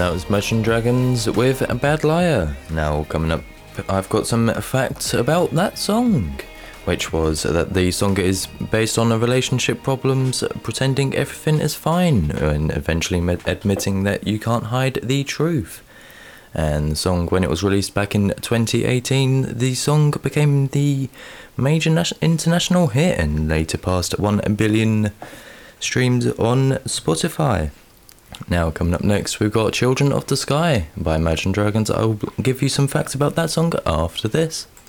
that was Imagine Dragons with a Bad Liar. Now, coming up, I've got some facts about that song, which was that the song is based on a relationship problems, pretending everything is fine, and eventually admitting that you can't hide the truth. And the song, when it was released back in 2018, the song became the major international hit and later passed 1 billion streams on Spotify. Now, coming up next, we've got Children of the Sky by Imagine Dragons. I'll give you some facts about that song after this.